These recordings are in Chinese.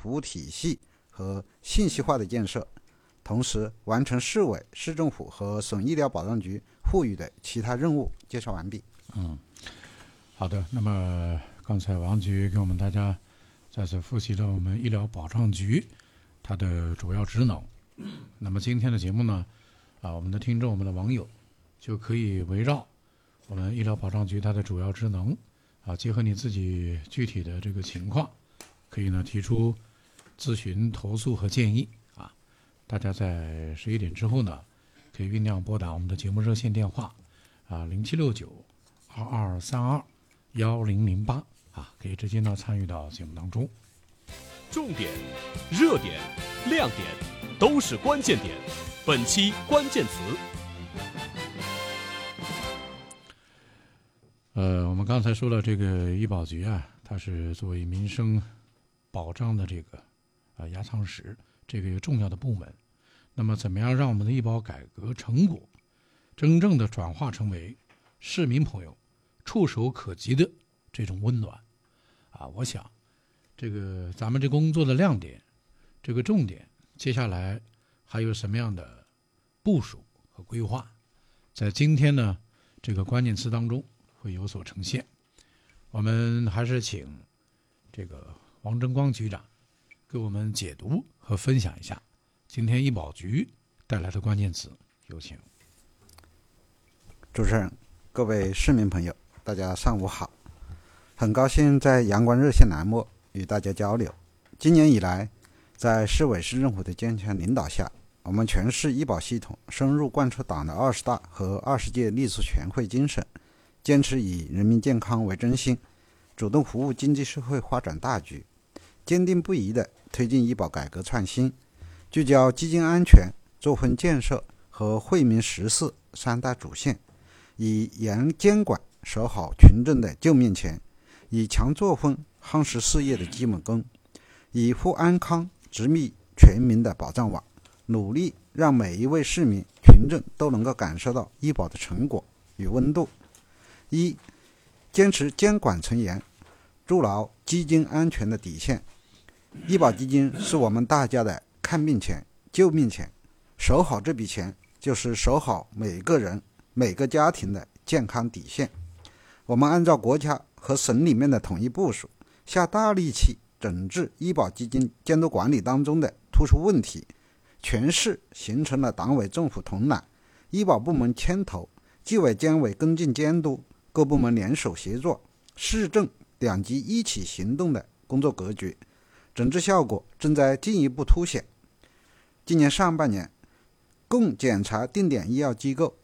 服务体系和信息化的建设，同时完成市委、市政府和省医疗保障局赋予的其他任务。介绍完毕。 好的。那么刚才王局给我们大家再次复习了我们医疗保障局它的主要职能。那么今天的节目呢，我们的听众、我们的网友就可以围绕我们医疗保障局它的主要职能结合你自己具体的这个情况，可以呢提出咨询、投诉和建议大家在11点之后呢，可以酝酿拨打我们的节目热线电话0769-2232-1008可以直接呢参与到节目当中。 重点、热点、亮点都是关键点。本期关键词， 我们刚才说了，这个医保局它是作为民生保障的这个压舱石，这个重要的部门。那么怎么样让我们的医保改革成果真正的转化成为市民朋友触手可及的这种温暖我想这个咱们这工作的亮点，这个重点，接下来还有什么样的部署和规划，在今天呢这个关键词当中会有所呈现。我们还是请这个王争光局长给我们解读和分享一下今天医保局带来的关键词，有请。 主持人，各位市民朋友，大家上午好，很高兴在阳光热线栏目与大家交流。今年以来，在市委市政府的坚强领导下，我们全市医保系统深入贯彻党的20大和20届历次全会精神，坚持以人民健康为中心，主动服务经济社会发展大局，坚定不移地推进医保改革创新，聚焦基金安全、作风建设和惠民实事三大主线，以严监管守好群众的救命钱，以强作风夯实事业的基本功，以护安康织密全民的保障网，努力让每一位市民群众都能够感受到医保的成果与温度。一、坚持监管从严，筑牢基金安全的底线。医保基金是我们大家的看病钱、救命钱，守好这笔钱，就是守好每个人、每个家庭的健康底线。我们按照国家和省里面的统一部署，下大力气整治医保基金监督管理当中的突出问题，全市形成了党委政府统揽、医保部门牵头、纪委监委跟进监督、各部门联手协作、市政两级一起行动的工作格局，整治效果正在进一步凸显。今年上半年，共检查定点医药机构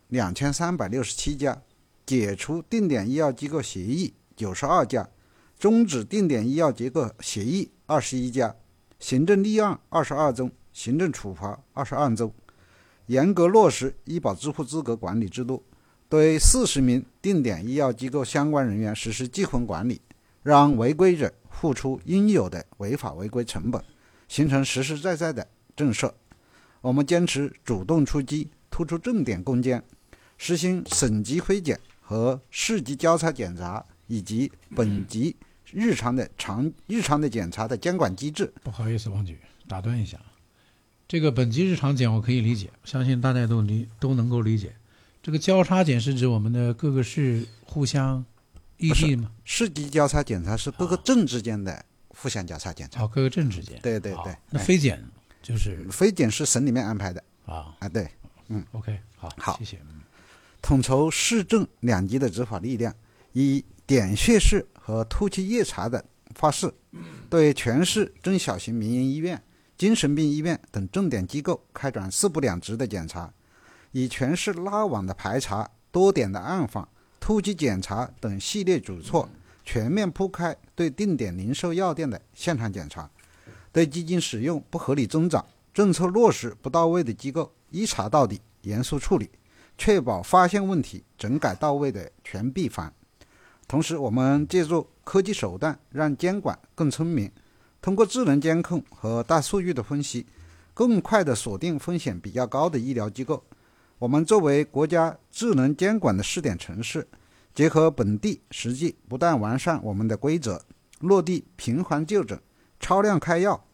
2367家，解除定点医药机构协议92家，终止定点医药机构协议21家，行政立案22宗，行政处罚22宗，严格落实医保支付资格管理制度，对40名定点医药机构相关人员实施记分管理，让违规者付出应有的违法违规成本，形成实实在在的震慑。我们坚持主动出击，突出重点攻坚，实行省级非检和市级交叉检查以及本级日常的检查的监管机制。 不好意思，王局打断一下，这个本级日常检我可以理解，相信大家都能够理解。这个交叉检是指我们的各个市互相异地吗？ 市级交叉检查是各个镇之间的互相交叉检查。 各个镇之间。 对对对。 那非检就是非检是省里面安排的对。 OK， 好，谢谢。 统筹市政两级的执法力量，以点穴式和突击夜查的方式，对全市中小型民营医院、精神病医院等重点机构开展4不两值的检查，以全市拉网的排查、多点的暗访、突击检查等系列举措，全面铺开对定点零售药店的现场检查，对基金使用不合理增长、政策落实不到位的机构一查到底，严肃处理，确保发现问题、整改到位的全闭环。同时，我们借助科技手段，让监管更聪明，通过智能监控和大数据的分析，更快地锁定风险比较高的医疗机构。我们作为国家智能监管的试点城市，结合本地实际，不断完善我们的规则，落地频繁就诊、超量开药、